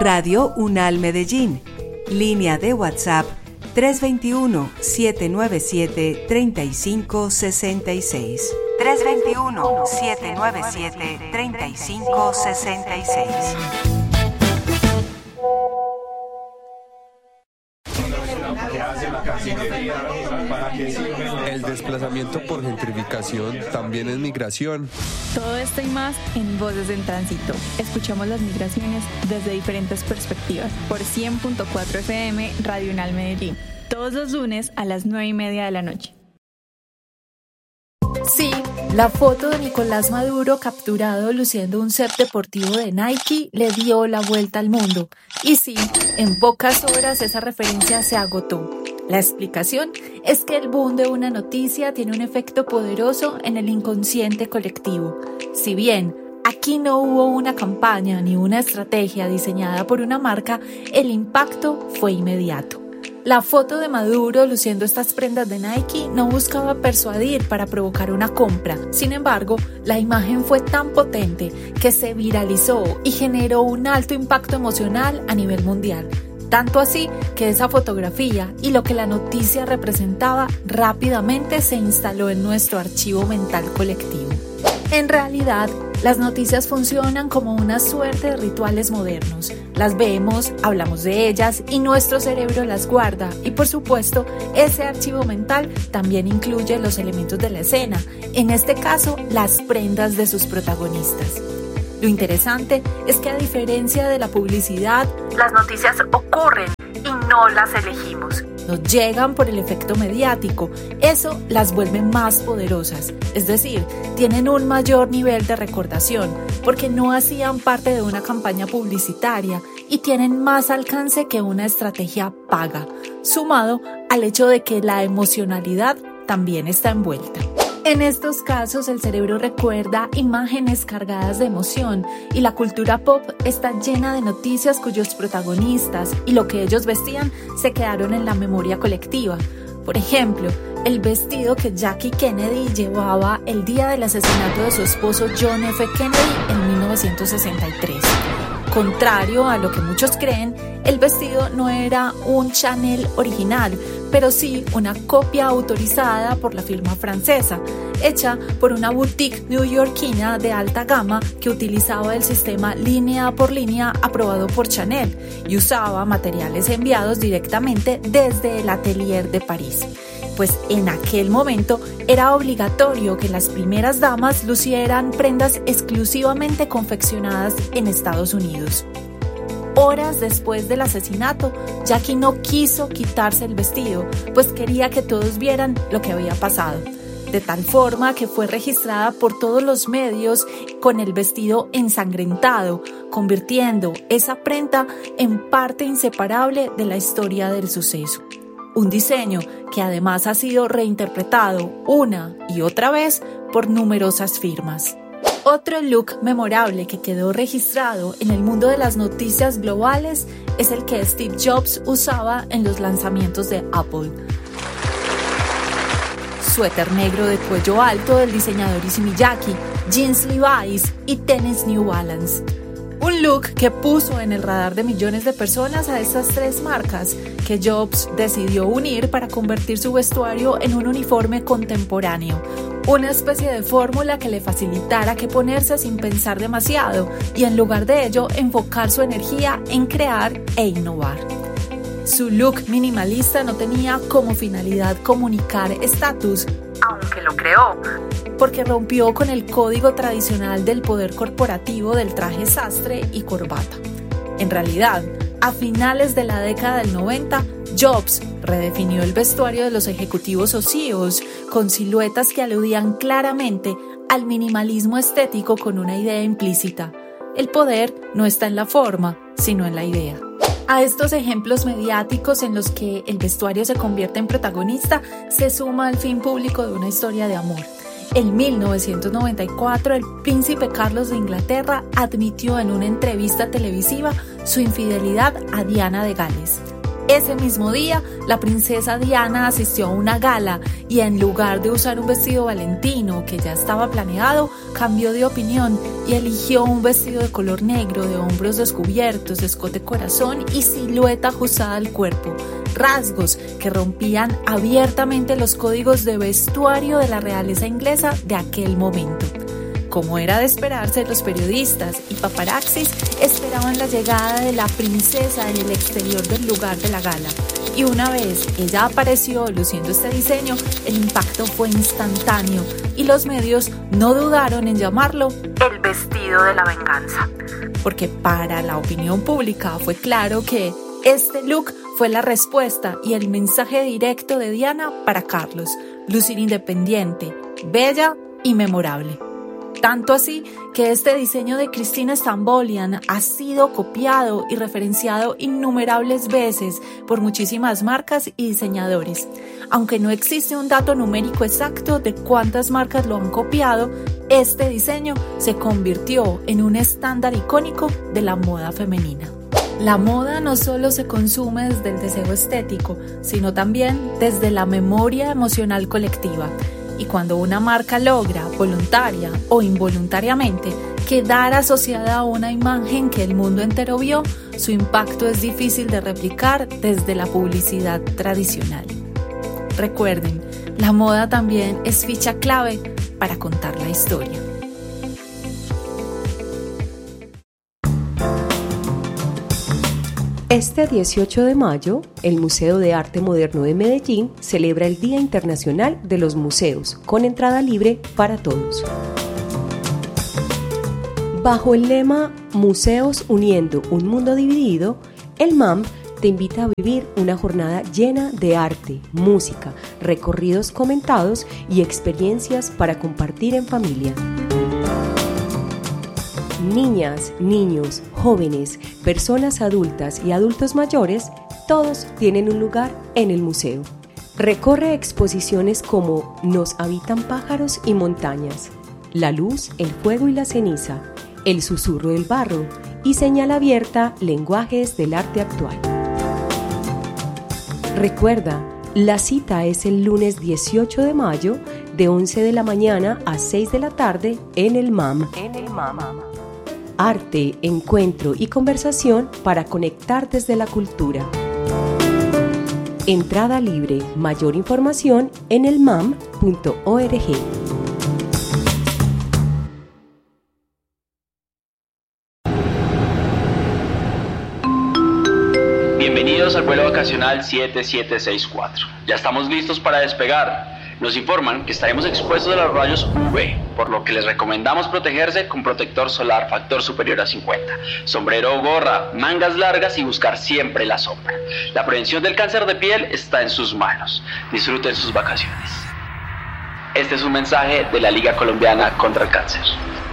Radio UNAL Medellín. Línea de WhatsApp 321-797-3566. 321-797-3566. El desplazamiento por gentrificación también es migración. Todo esto y más en Voces en Tránsito. Escuchamos las migraciones desde diferentes perspectivas por 100.4 FM Radio UNAL Medellín. Todos los lunes a las 9:30 de la noche. Sí, la foto de Nicolás Maduro capturado luciendo un set deportivo de Nike le dio la vuelta al mundo. Y sí, en pocas horas esa referencia se agotó. La explicación es que el boom de una noticia tiene un efecto poderoso en el inconsciente colectivo. Si bien aquí no hubo una campaña ni una estrategia diseñada por una marca, el impacto fue inmediato. La foto de Maduro luciendo estas prendas de Nike no buscaba persuadir para provocar una compra. Sin embargo, la imagen fue tan potente que se viralizó y generó un alto impacto emocional a nivel mundial. Tanto así que esa fotografía y lo que la noticia representaba rápidamente se instaló en nuestro archivo mental colectivo. En realidad, las noticias funcionan como una suerte de rituales modernos. Las vemos, hablamos de ellas y nuestro cerebro las guarda. Y por supuesto, ese archivo mental también incluye los elementos de la escena, en este caso, las prendas de sus protagonistas. Lo interesante es que a diferencia de la publicidad, las noticias ocurren y no las elegimos. Nos llegan por el efecto mediático. Eso las vuelve más poderosas. Es decir, tienen un mayor nivel de recordación porque no hacían parte de una campaña publicitaria y tienen más alcance que una estrategia paga, sumado al hecho de que la emocionalidad también está envuelta. En estos casos, el cerebro recuerda imágenes cargadas de emoción y la cultura pop está llena de noticias cuyos protagonistas y lo que ellos vestían se quedaron en la memoria colectiva. Por ejemplo, el vestido que Jackie Kennedy llevaba el día del asesinato de su esposo John F. Kennedy en 1963. Contrario a lo que muchos creen, el vestido no era un Chanel original, pero sí una copia autorizada por la firma francesa, hecha por una boutique neoyorquina de alta gama que utilizaba el sistema línea por línea aprobado por Chanel y usaba materiales enviados directamente desde el atelier de París. Pues en aquel momento era obligatorio que las primeras damas lucieran prendas exclusivamente confeccionadas en Estados Unidos. Horas después del asesinato, Jackie no quiso quitarse el vestido, pues quería que todos vieran lo que había pasado. De tal forma que fue registrada por todos los medios con el vestido ensangrentado, convirtiendo esa prenda en parte inseparable de la historia del suceso. Un diseño que además ha sido reinterpretado una y otra vez por numerosas firmas. Otro look memorable que quedó registrado en el mundo de las noticias globales es el que Steve Jobs usaba en los lanzamientos de Apple. Suéter negro de cuello alto del diseñador Issey Miyake, jeans Levi's y tenis New Balance. Un look que puso en el radar de millones de personas a estas tres marcas que Jobs decidió unir para convertir su vestuario en un uniforme contemporáneo, una especie de fórmula que le facilitara qué ponerse sin pensar demasiado y en lugar de ello enfocar su energía en crear e innovar. Su look minimalista no tenía como finalidad comunicar estatus, aunque lo creó, porque rompió con el código tradicional del poder corporativo del traje sastre y corbata. En realidad, a finales de la década del 90, Jobs redefinió el vestuario de los ejecutivos o CEOs con siluetas que aludían claramente al minimalismo estético con una idea implícita. El poder no está en la forma, sino en la idea. A estos ejemplos mediáticos en los que el vestuario se convierte en protagonista, se suma el fin público de una historia de amor. En 1994, el príncipe Carlos de Inglaterra admitió en una entrevista televisiva su infidelidad a Diana de Gales. Ese mismo día, la princesa Diana asistió a una gala y en lugar de usar un vestido valentino que ya estaba planeado, cambió de opinión y eligió un vestido de color negro, de hombros descubiertos, escote corazón y silueta ajustada al cuerpo. Rasgos que rompían abiertamente los códigos de vestuario de la realeza inglesa de aquel momento. Como era de esperarse, los periodistas y paparazzis esperaban la llegada de la princesa en el exterior del lugar de la gala. Y una vez ella apareció luciendo este diseño, el impacto fue instantáneo y los medios no dudaron en llamarlo el vestido de la venganza. Porque para la opinión pública fue claro que este look fue la respuesta y el mensaje directo de Diana para Carlos: lucir independiente, bella y memorable. Tanto así que este diseño de Christina Stambolian ha sido copiado y referenciado innumerables veces por muchísimas marcas y diseñadores. Aunque no existe un dato numérico exacto de cuántas marcas lo han copiado, este diseño se convirtió en un estándar icónico de la moda femenina. La moda no solo se consume desde el deseo estético, sino también desde la memoria emocional colectiva. Y cuando una marca logra, voluntaria o involuntariamente, quedar asociada a una imagen que el mundo entero vio, su impacto es difícil de replicar desde la publicidad tradicional. Recuerden, la moda también es ficha clave para contar la historia. Este 18 de mayo, el Museo de Arte Moderno de Medellín celebra el Día Internacional de los Museos, con entrada libre para todos. Bajo el lema Museos uniendo un mundo dividido, el MAM te invita a vivir una jornada llena de arte, música, recorridos comentados y experiencias para compartir en familia. Niñas, niños, jóvenes, personas adultas y adultos mayores, todos tienen un lugar en el museo. Recorre exposiciones como Nos habitan pájaros y montañas, La luz, el fuego y la ceniza, El susurro del barro y Señal abierta, lenguajes del arte actual. Recuerda, la cita es el lunes 18 de mayo de 11 de la mañana a 6 de la tarde en el MAM. Arte, encuentro y conversación para conectar desde la cultura. Entrada libre. Mayor información en elmam.org. Bienvenidos al vuelo vacacional 7764. Ya estamos listos para despegar. Nos informan que estaremos expuestos a los rayos UV, por lo que les recomendamos protegerse con protector solar factor superior a 50, sombrero o gorra, mangas largas y buscar siempre la sombra. La prevención del cáncer de piel está en sus manos. Disfruten sus vacaciones. Este es un mensaje de la Liga Colombiana contra el Cáncer.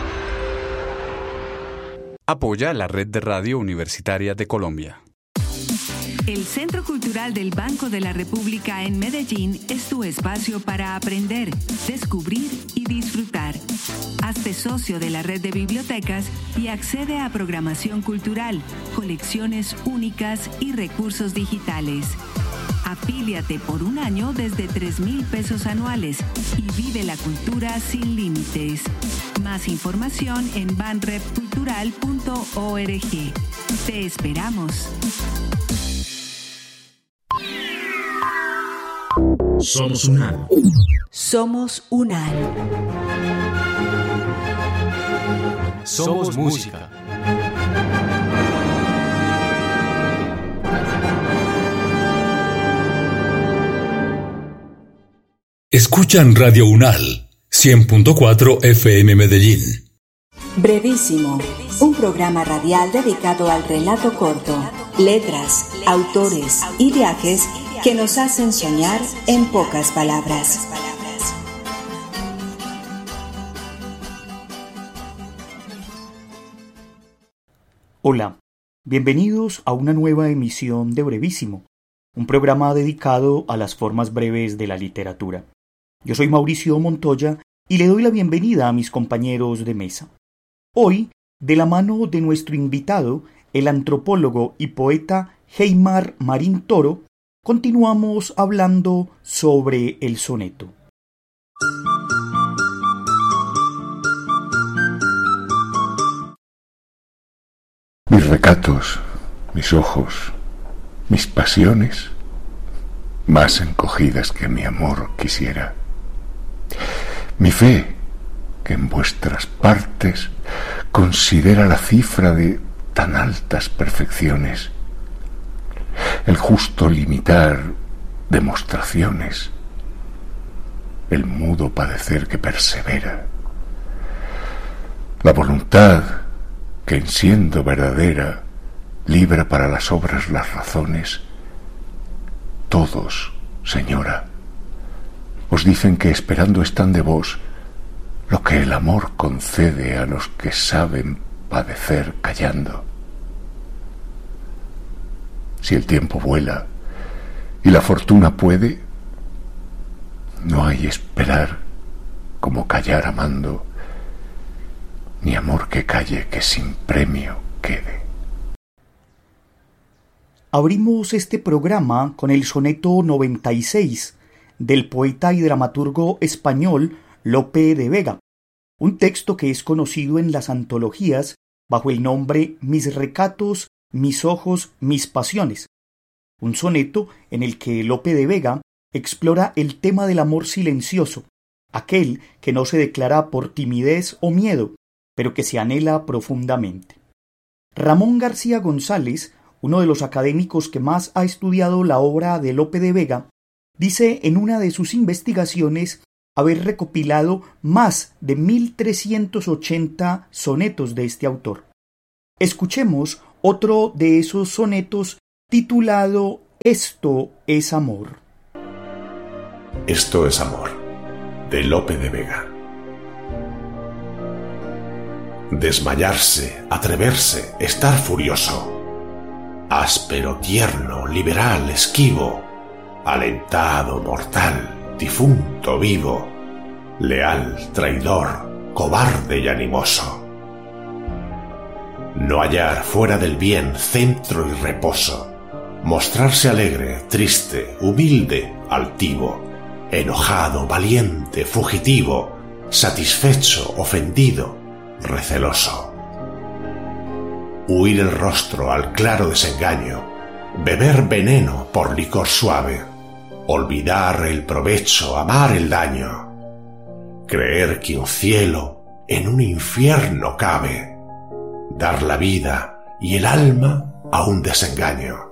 Apoya la Red de Radio Universitaria de Colombia. El Centro Cultural del Banco de la República en Medellín es tu espacio para aprender, descubrir y disfrutar. Hazte socio de la red de bibliotecas y accede a programación cultural, colecciones únicas y recursos digitales. Afíliate por un año desde 3.000 pesos anuales y vive la cultura sin límites. Más información en banrepcultural.org. Te esperamos. Somos UNAL. Somos UNAL. Somos música. Escuchan Radio UNAL 100.4 FM Medellín. Brevísimo, un programa radial dedicado al relato corto, letras, autores y viajes que nos hacen soñar en pocas palabras. Hola, bienvenidos a una nueva emisión de Brevísimo, un programa dedicado a las formas breves de la literatura. Yo soy Mauricio Montoya y le doy la bienvenida a mis compañeros de mesa. Hoy, de la mano de nuestro invitado, el antropólogo y poeta Heimar Marín Toro, continuamos hablando sobre el soneto. Mis recatos, mis ojos, mis pasiones, más encogidas que mi amor quisiera. Mi fe, que en vuestras partes considera la cifra de tan altas perfecciones, el justo limitar demostraciones, el mudo padecer que persevera, la voluntad que en siendo verdadera libra para las obras las razones. Todos, señora, os dicen que esperando están de vos lo que el amor concede a los que saben padecer callando. Si el tiempo vuela y la fortuna puede, no hay esperar como callar amando, ni amor que calle que sin premio quede. Abrimos este programa con el soneto 96 del poeta y dramaturgo español Lope de Vega, un texto que es conocido en las antologías bajo el nombre Mis recatos, mis ojos, mis pasiones, un soneto en el que Lope de Vega explora el tema del amor silencioso, aquel que no se declara por timidez o miedo, pero que se anhela profundamente. Ramón García González, uno de los académicos que más ha estudiado la obra de Lope de Vega, dice en una de sus investigaciones haber recopilado más de 1380 sonetos de este autor. Escuchemos otro de esos sonetos titulado Esto es amor. Esto es amor, de Lope de Vega. Desmayarse, atreverse, estar furioso, áspero, tierno, liberal, esquivo, alentado, mortal, difunto, vivo, leal, traidor, cobarde y animoso. No hallar fuera del bien centro y reposo, mostrarse alegre, triste, humilde, altivo, enojado, valiente, fugitivo, satisfecho, ofendido, receloso. Huir el rostro al claro desengaño, beber veneno por licor suave, olvidar el provecho, amar el daño, creer que un cielo en un infierno cabe, dar la vida y el alma a un desengaño.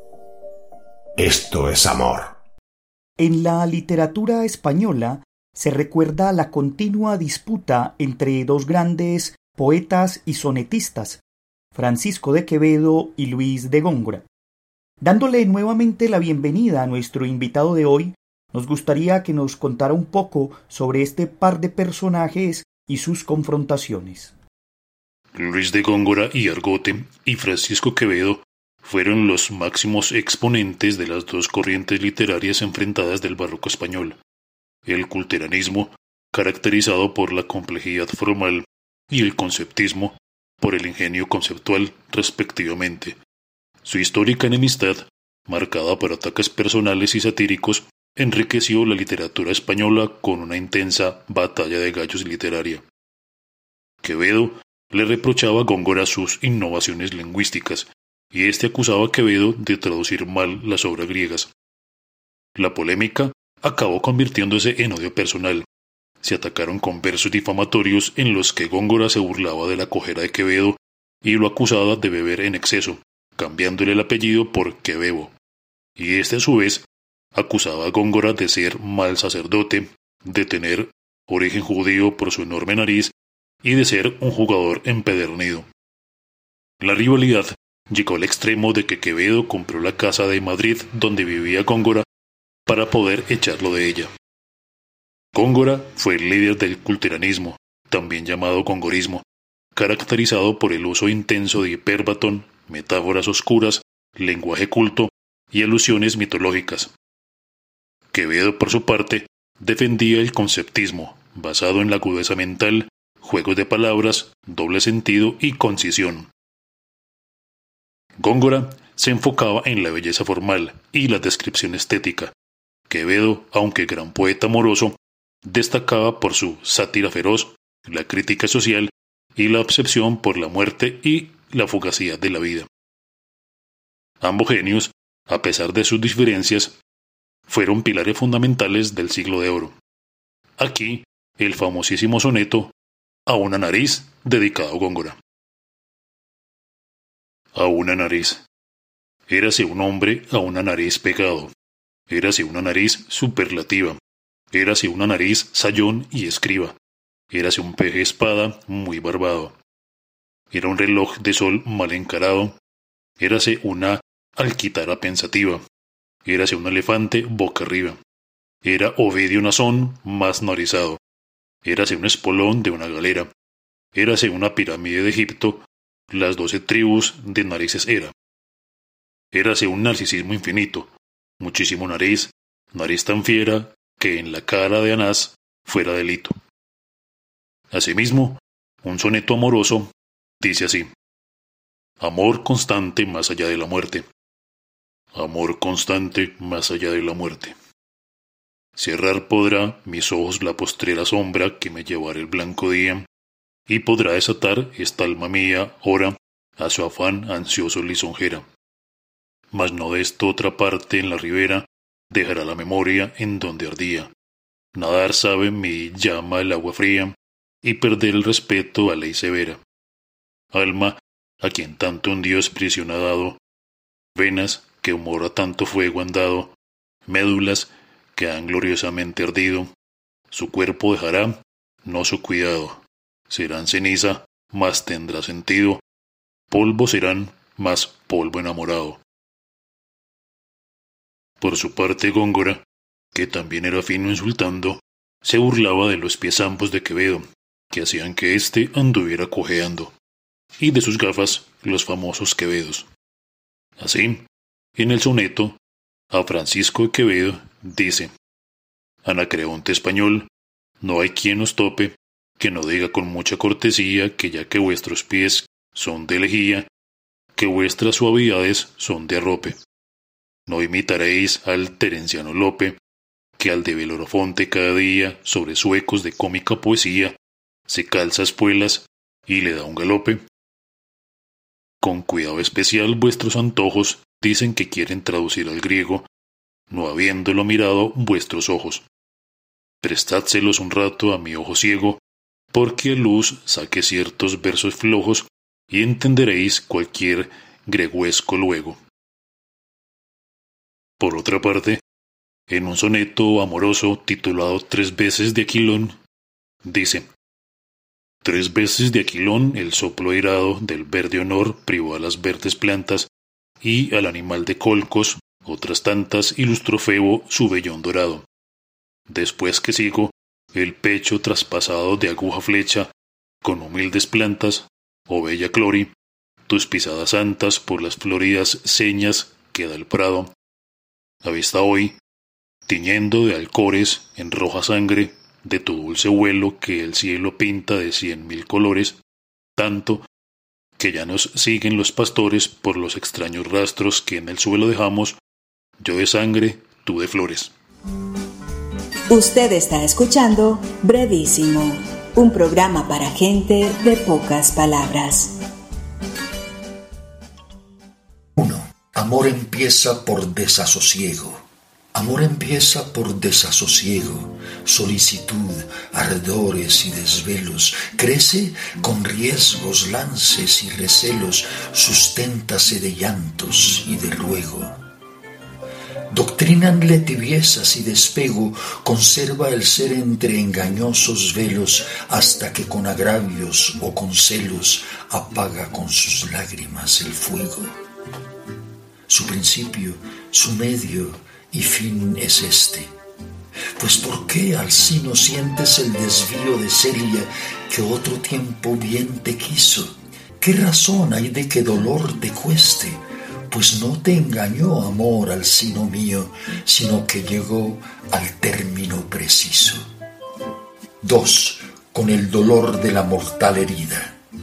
Esto es amor. En la literatura española se recuerda la continua disputa entre dos grandes poetas y sonetistas, Francisco de Quevedo y Luis de Góngora. Dándole nuevamente la bienvenida a nuestro invitado de hoy, nos gustaría que nos contara un poco sobre este par de personajes y sus confrontaciones. Luis de Góngora y Argote y Francisco Quevedo fueron los máximos exponentes de las dos corrientes literarias enfrentadas del barroco español: el culteranismo, caracterizado por la complejidad formal, y el conceptismo, por el ingenio conceptual, respectivamente. Su histórica enemistad, marcada por ataques personales y satíricos, enriqueció la literatura española con una intensa batalla de gallos literaria. Quevedo le reprochaba a Góngora sus innovaciones lingüísticas, y éste acusaba a Quevedo de traducir mal las obras griegas. La polémica acabó convirtiéndose en odio personal. Se atacaron con versos difamatorios en los que Góngora se burlaba de la cojera de Quevedo y lo acusaba de beber en exceso, cambiándole el apellido por Quebebo. Y este a su vez acusaba a Góngora de ser mal sacerdote, de tener origen judío por su enorme nariz y de ser un jugador empedernido. La rivalidad llegó al extremo de que Quevedo compró la casa de Madrid donde vivía Góngora para poder echarlo de ella. Góngora fue el líder del culteranismo, también llamado gongorismo, caracterizado por el uso intenso de hipérbatón, metáforas oscuras, lenguaje culto y alusiones mitológicas. Quevedo, por su parte, defendía el conceptismo, basado en la agudeza mental, juegos de palabras, doble sentido y concisión. Góngora se enfocaba en la belleza formal y la descripción estética. Quevedo, aunque gran poeta amoroso, destacaba por su sátira feroz, la crítica social y la obsesión por la muerte y la fugacidad de la vida. Ambos genios, a pesar de sus diferencias, fueron pilares fundamentales del Siglo de Oro. Aquí, el famosísimo soneto A una nariz, dedicado a Góngora. A una nariz. Érase un hombre a una nariz pegado. Érase una nariz superlativa. Érase una nariz sayón y escriba. Érase un peje espada muy barbado. Era un reloj de sol mal encarado. Érase una alquitara pensativa. Érase un elefante boca arriba. Era Ovidio Nazón más narizado. Érase un espolón de una galera. Érase una pirámide de Egipto. Las 12 tribus de narices era. Érase un narcisismo infinito. Muchísimo nariz tan fiera que en la cara de Anás fuera delito. Asimismo, un soneto amoroso dice así: amor constante más allá de la muerte. Amor constante más allá de la muerte. Cerrar podrá mis ojos la postrera sombra que me llevará el blanco día, y podrá desatar esta alma mía, ora, a su afán ansioso lisonjera. Mas no de esta otra parte en la ribera, dejará la memoria en donde ardía. Nadar sabe mi llama el agua fría, y perder el respeto a ley severa. Alma, a quien tanto un Dios prisión ha dado, venas que humor a tanto fuego han dado, médulas que han gloriosamente ardido, su cuerpo dejará, no su cuidado. Serán ceniza, mas tendrá sentido, polvo serán, mas polvo enamorado. Por su parte Góngora, que también era fino insultando, se burlaba de los pies ambos de Quevedo, que hacían que éste anduviera cojeando, y de sus gafas, los famosos Quevedos. Así, en el soneto, a Francisco de Quevedo dice: Anacreonte español, no hay quien os tope, que no diga con mucha cortesía que ya que vuestros pies son de lejía, que vuestras suavidades son de arrope. No imitaréis al Terenciano Lope, que al de Belorofonte cada día, sobre suecos de cómica poesía, se calza espuelas y le da un galope. Con cuidado especial vuestros antojos dicen que quieren traducir al griego, no habiéndolo mirado vuestros ojos. Prestádselos un rato a mi ojo ciego, porque a luz saque ciertos versos flojos y entenderéis cualquier greguesco luego. Por otra parte, en un soneto amoroso titulado 3 veces de Aquilón, dice: 3 veces de Aquilón el soplo airado del verde honor privó a las verdes plantas, y al animal de Colcos, otras tantas, ilustró Febo su vellón dorado. Después que sigo, el pecho traspasado de aguja flecha, con humildes plantas, oh bella Clori, tus pisadas santas por las floridas señas que da el prado. Avista hoy, tiñendo de alcores en roja sangre, de tu dulce vuelo que el cielo pinta de 100.000 colores, tanto que ya nos siguen los pastores por los extraños rastros que en el suelo dejamos, yo de sangre, tú de flores. Usted está escuchando Brevísimo, un programa para gente de pocas palabras. 1. Amor empieza por desasosiego. Amor empieza por desasosiego, solicitud, ardores y desvelos. Crece con riesgos, lances y recelos, susténtase de llantos y de ruego. Doctrínanle tibiezas y despego, conserva el ser entre engañosos velos, hasta que con agravios o con celos apaga con sus lágrimas el fuego. Su principio, su medio y fin es este. Pues ¿por qué al sí no sientes el desvío de Celia que otro tiempo bien te quiso? ¿Qué razón hay de que dolor te cueste? Pues no te engañó amor al sino mío, sino que llegó al término preciso. 2. Con el dolor de la mortal herida.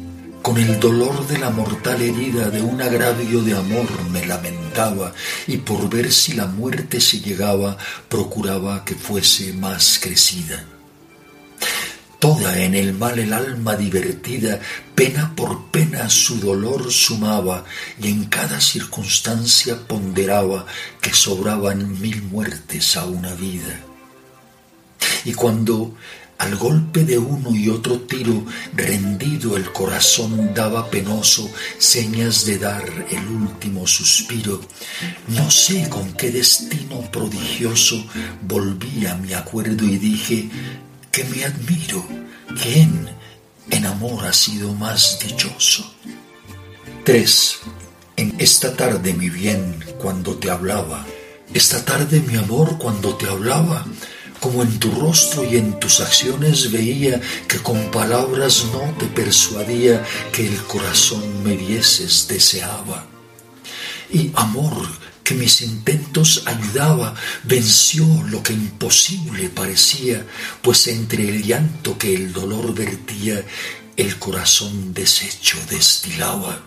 con el dolor de la mortal herida de un agravio de amor me lamentaba, y por ver si la muerte se llegaba, procuraba que fuese más crecida. Toda en el mal el alma divertida, pena por pena su dolor sumaba, y en cada circunstancia ponderaba que sobraban 1000 muertes a una vida. Y cuando al golpe de uno y otro tiro, rendido el corazón daba penoso señas de dar el último suspiro, no sé con qué destino prodigioso volví a mi acuerdo y dije que me admiro, ¿quién en amor ha sido más dichoso? 3. En esta tarde, mi bien, cuando te hablaba, esta tarde, mi amor, cuando te hablaba, como en tu rostro y en tus acciones veía que con palabras no te persuadía que el corazón me dieses deseaba. Y amor, que mis intentos ayudaba, venció lo que imposible parecía, pues entre el llanto que el dolor vertía, el corazón deshecho destilaba.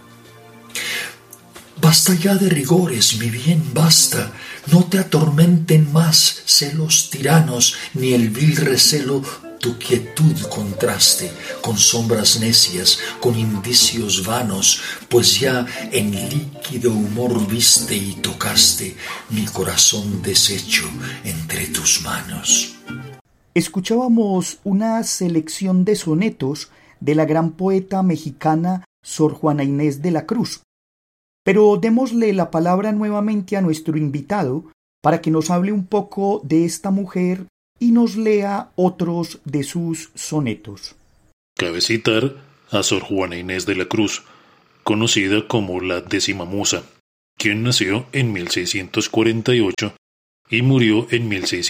Basta ya de rigores, mi bien, basta, no te atormenten más celos tiranos, ni el vil recelo tu quietud contraste con sombras necias, con indicios vanos, pues ya en líquido humor viste y tocaste mi corazón deshecho entre tus manos. Escuchábamos una selección de sonetos de la gran poeta mexicana Sor Juana Inés de la Cruz. Pero démosle la palabra nuevamente a nuestro invitado para que nos hable un poco de esta mujer y nos lea otros de sus sonetos. Cabe citar a Sor Juana Inés de la Cruz, conocida como la Décima Musa, quien nació en 1648 y murió en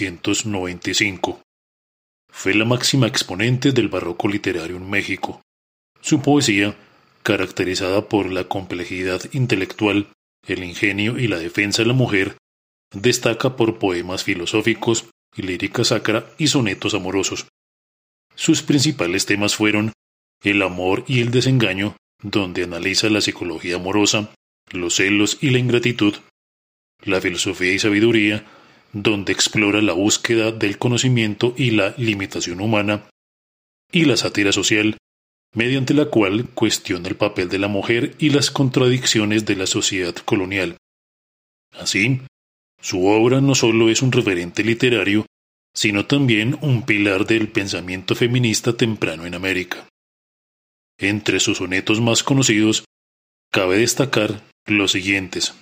1695. Fue la máxima exponente del barroco literario en México. Su poesía, caracterizada por la complejidad intelectual, el ingenio y la defensa de la mujer, destaca por poemas filosóficos, lírica sacra y sonetos amorosos. Sus principales temas fueron el amor y el desengaño, donde analiza la psicología amorosa, los celos y la ingratitud, la filosofía y sabiduría, donde explora la búsqueda del conocimiento y la limitación humana, y la sátira social, mediante la cual cuestiona el papel de la mujer y las contradicciones de la sociedad colonial. Así, su obra no solo es un referente literario, sino también un pilar del pensamiento feminista temprano en América. Entre sus sonetos más conocidos, cabe destacar los siguientes.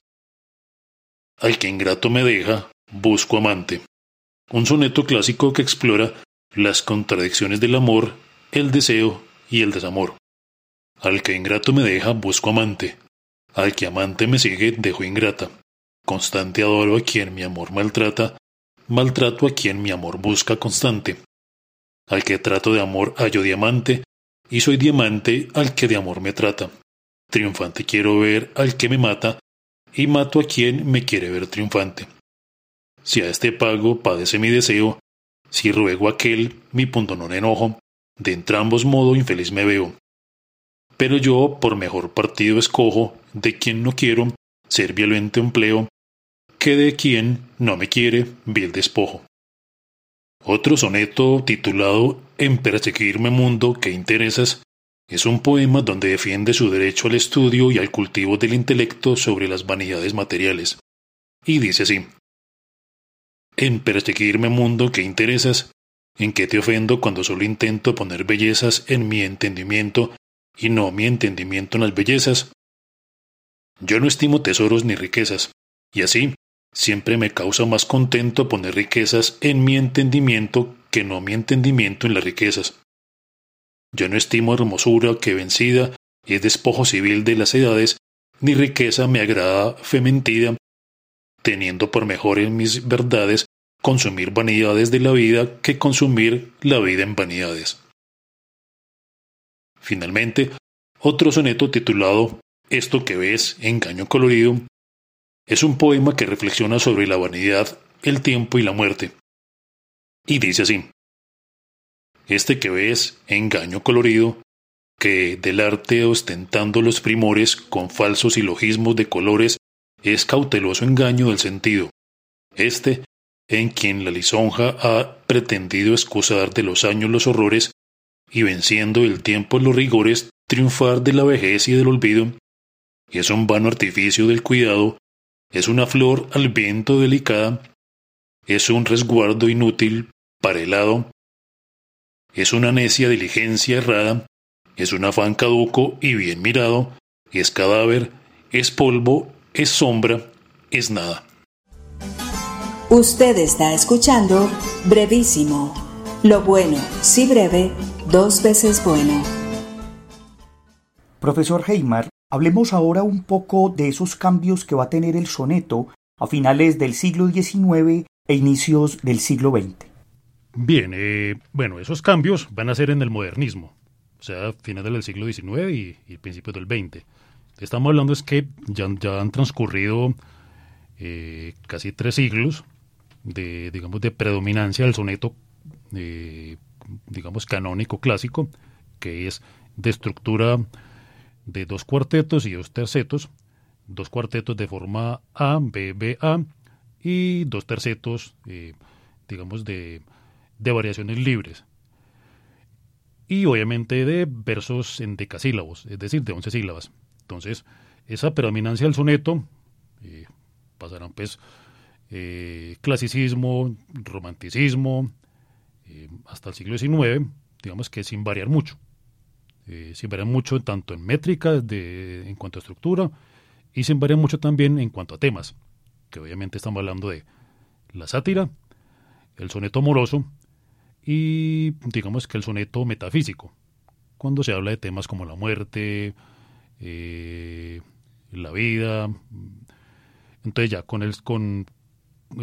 Al que ingrato me deja, busco amante. Un soneto clásico que explora las contradicciones del amor, el deseo y el desamor. Al que ingrato me deja, busco amante. Al que amante me sigue, dejo ingrata. Constante adoro a quien mi amor maltrata, maltrato a quien mi amor busca constante. Al que trato de amor hallo diamante, y soy diamante al que de amor me trata. Triunfante quiero ver al que me mata, y mato a quien me quiere ver triunfante. Si a este pago padece mi deseo, si ruego a aquel mi pundonor enojo, de entrambos modo infeliz me veo. Pero yo por mejor partido escojo, de quien no quiero ser violento empleo, que de quien no me quiere vil despojo. Otro soneto titulado En perseguirme mundo que interesas es un poema donde defiende su derecho al estudio y al cultivo del intelecto sobre las vanidades materiales. Y dice así: En perseguirme mundo que interesas, ¿en qué te ofendo cuando solo intento poner bellezas en mi entendimiento y no mi entendimiento en las bellezas? Yo no estimo tesoros ni riquezas, y así siempre me causa más contento poner riquezas en mi entendimiento que no mi entendimiento en las riquezas. Yo no estimo hermosura que vencida es despojo civil de las edades, ni riqueza me agrada fe mentida, teniendo por mejor en mis verdades consumir vanidades de la vida que consumir la vida en vanidades. Finalmente, otro soneto titulado Esto que ves, engaño colorido, es un poema que reflexiona sobre la vanidad, el tiempo y la muerte. Y dice así: Este que ves, engaño colorido, que del arte ostentando los primores con falsos silogismos de colores es cauteloso engaño del sentido, en quien la lisonja ha pretendido excusar de los años los horrores y venciendo el tiempo los rigores triunfar de la vejez y del olvido, es un vano artificio del cuidado, es una flor al viento delicada, es un resguardo inútil para el hado, es una necia diligencia errada, es un afán caduco y bien mirado, es cadáver, es polvo, es sombra, es nada. Usted está escuchando Brevísimo. Lo bueno, si breve, 2 veces bueno. Profesor Heymar, hablemos ahora un poco de esos cambios que va a tener el soneto a finales del siglo XIX e inicios del siglo XX. Bien, esos cambios van a ser en el modernismo, o sea, finales del siglo XIX y principios del XX. Estamos hablando es que ya han transcurrido casi 3 siglos de predominancia del soneto, canónico clásico, que es de estructura de 2 cuartetos y 2 tercetos, 2 cuartetos de forma A, B, B, A, y 2 tercetos, de variaciones libres. Y obviamente de versos en decasílabos, es decir, de 11 sílabas. Entonces, esa predominancia del soneto pasarán clasicismo, romanticismo, hasta el siglo XIX, digamos que sin variar mucho. Sin variar mucho tanto en métrica en cuanto a estructura y sin variar mucho también en cuanto a temas, que obviamente estamos hablando de la sátira, el soneto amoroso y digamos que el soneto metafísico, cuando se habla de temas como la muerte, la vida. Entonces ya con